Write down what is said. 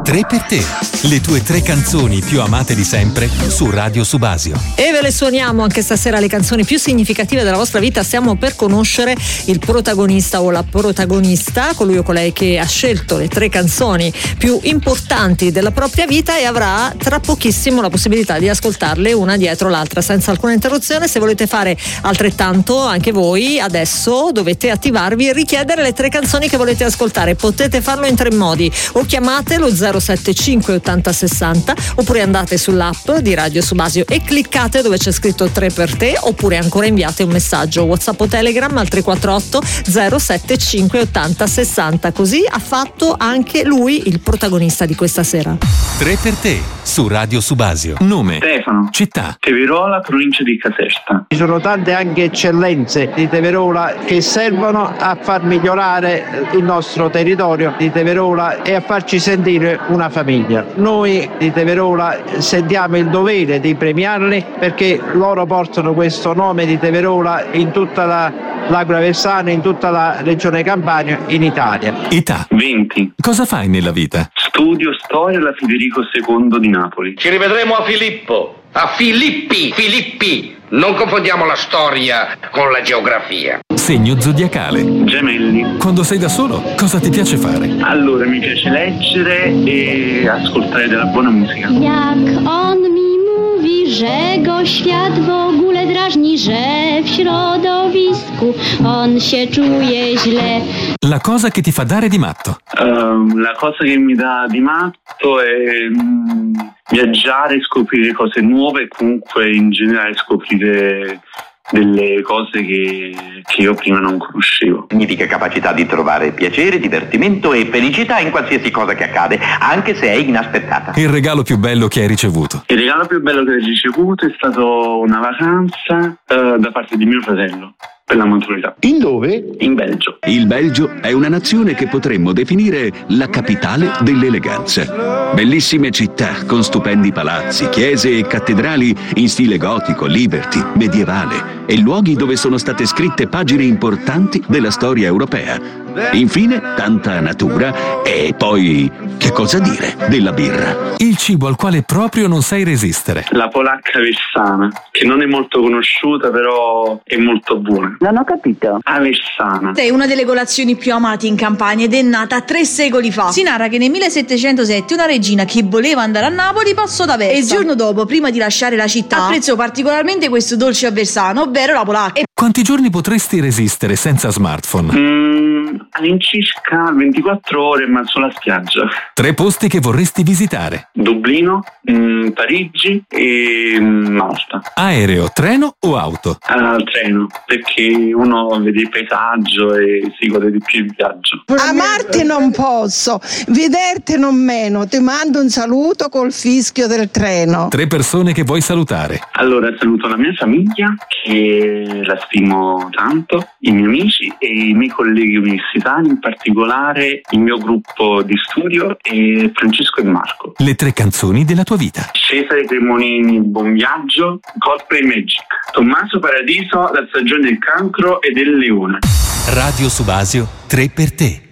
3 per te, le tue 3 canzoni più amate di sempre su Radio Subasio. E ve le suoniamo anche stasera le canzoni più significative della vostra vita. Stiamo per conoscere il protagonista o la protagonista, colui o colei che ha scelto le 3 canzoni più importanti della propria vita e avrà tra pochissimo la possibilità di ascoltarle una dietro l'altra senza alcuna interruzione. Se volete fare altrettanto anche voi, adesso dovete attivarvi e richiedere le 3 canzoni che volete ascoltare. Potete farlo in 3 modi: o chiamate lo 075 80 60, oppure andate sull'app di Radio Subasio e cliccate dove c'è scritto 3 per te, oppure ancora inviate un messaggio WhatsApp o Telegram al 348 075 80 60. Così ha fatto anche lui, il protagonista di questa sera. 3 per te su Radio Subasio. Nome: Stefano. città: Teverola, provincia di Caserta. Ci sono tante anche eccellenze di Teverola che servono a far migliorare il nostro territorio di Teverola e a farci sentire una famiglia. Noi di Teverola sentiamo il dovere di premiarli perché loro portano questo nome di Teverola in tutta l'Agro Aversano, in tutta la regione Campania, in Italia. età: 20. cosa fai nella vita? Studio storia alla Federico II di Napoli. Ci rivedremo a Filippo. A Filippi. Non confondiamo la storia con la geografia. Segno zodiacale: Gemelli. quando sei da solo, cosa ti piace fare? Allora, mi piace leggere e ascoltare della buona musica. Jak on mi mówi, że go świat w ogóle drażni, że w środowisku on się czuje źle. La cosa che ti fa dare di matto. La cosa che mi dà di matto è viaggiare, scoprire cose nuove e comunque in generale scoprire delle cose che io prima non conoscevo. Significa capacità di trovare piacere, divertimento e felicità in qualsiasi cosa che accade, anche se è inaspettata. Il regalo più bello che hai ricevuto. Il regalo più bello che ho ricevuto è stato una vacanza da parte di mio fratello per la maturità. In dove? In Belgio. Il Belgio è una nazione che potremmo definire la capitale dell'eleganza. Bellissime città con stupendi palazzi, chiese e cattedrali in stile gotico, liberty, medievale e luoghi dove sono state scritte pagine importanti della storia europea. Infine, tanta natura e poi, che cosa dire, della birra. Il cibo al quale proprio non sai resistere. La polacca aversana, che non è molto conosciuta però è molto buona. Non ho capito. Aversana. È una delle colazioni più amate in Campania ed è nata 3 secoli fa. Si narra che nel 1707 una regina che voleva andare a Napoli passò da Versa e il giorno dopo, prima di lasciare la città, apprezzò particolarmente questo dolce aversano, ovvero la polacca. Quanti giorni potresti resistere senza smartphone? All'incirca 24 ore, ma sulla spiaggia. 3 posti che vorresti visitare. Dublino, Parigi e Malta. Aereo, treno o auto? Treno, perché uno vede il paesaggio e si gode di più il viaggio. Amarti non posso, vederti non meno. Ti mando un saluto col fischio del treno. 3 persone che vuoi salutare. Allora saluto la mia famiglia, che la stimo tanto, i miei amici e i miei colleghi universitari, in particolare il mio gruppo di studio e Francesco e Marco. Le 3 canzoni della tua vita. Cesare Cremonini, Buon Viaggio, Coldplay Magic. Tommaso Paradiso, La stagione del cancro e del leone. Radio Subasio, 3 per te.